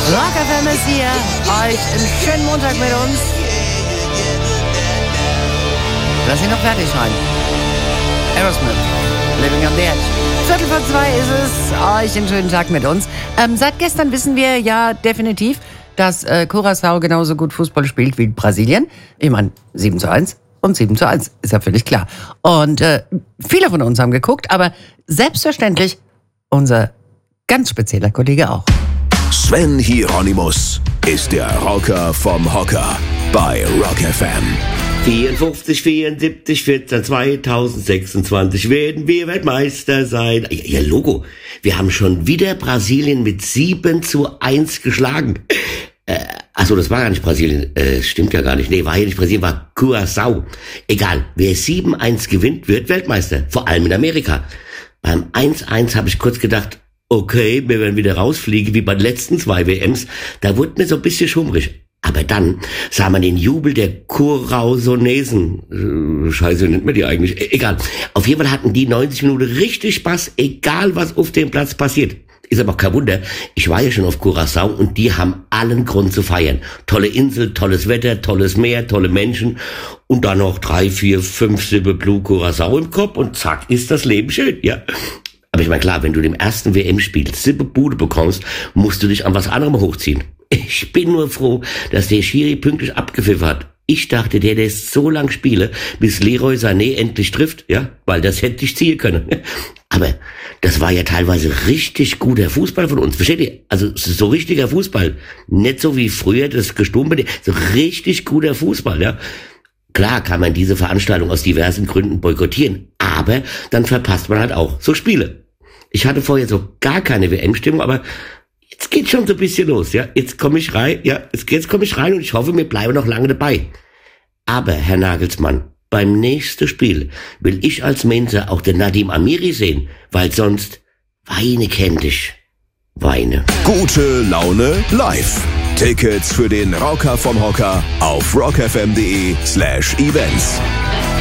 Rock FM ist hier, euch einen schönen Montag mit uns. Lass ihn noch fertig schreien. Aerosmith, Living on the Edge. 2:45 ist es, euch einen schönen Tag mit uns. Seit gestern wissen wir ja definitiv, dass Curaçao genauso gut Fußball spielt wie Brasilien. Ich meine, 7:1 und 7:1, ist ja völlig klar. Und viele von uns haben geguckt, aber selbstverständlich unser ganz spezieller Kollege auch. Sven Hieronymus ist der Rocker vom Hocker bei Rock FM. 54, 74, 14, 2026 werden wir Weltmeister sein. Ja, Logo. Wir haben schon wieder Brasilien mit 7:1 geschlagen. Achso, das war gar nicht Brasilien. Stimmt ja gar nicht. Nee, war ja nicht Brasilien, war Curaçao. Egal, wer 7:1 gewinnt, wird Weltmeister. Vor allem in Amerika. Beim 1:1 habe ich kurz gedacht, okay, wir werden wieder rausfliegen, wie bei den letzten 2 WMs. Da wurde mir so ein bisschen schummrig. Aber dann sah man den Jubel der Curaçaonesen. Scheiße, nennt man die eigentlich? Egal. Auf jeden Fall hatten die 90 Minuten richtig Spaß, egal was auf dem Platz passiert. Ist aber auch kein Wunder. Ich war ja schon auf Curaçao und die haben allen Grund zu feiern. Tolle Insel, tolles Wetter, tolles Meer, tolle Menschen und dann noch 3, 4, 5 Sippe Blue Curaçao im Kopf und zack, ist das Leben schön, ja. Aber ich meine, klar, wenn du dem ersten WM-Spiel Sippe Bude bekommst, musst du dich an was anderem hochziehen. Ich bin nur froh, dass der Schiri pünktlich abgepfiffen hat. Ich dachte, der lässt so lang spielen, bis Leroy Sané endlich trifft, ja, weil das hätte ich ziehen können. Aber das war ja teilweise richtig guter Fußball von uns, versteht ihr? Also so richtiger Fußball, nicht so wie früher das Gestumpel, so richtig guter Fußball, ja. Klar kann man diese Veranstaltung aus diversen Gründen boykottieren, aber dann verpasst man halt auch so Spiele. Ich hatte vorher so gar keine WM-Stimmung, aber jetzt geht schon so ein bisschen los, ja. Jetzt komme ich rein und ich hoffe, wir bleiben noch lange dabei. Aber, Herr Nagelsmann, beim nächsten Spiel will ich als Mensa auch den Nadim Amiri sehen, weil sonst Weine kennt ich. Weine. Gute Laune live. Tickets für den Rocker vom Hocker auf rockfm.de/events.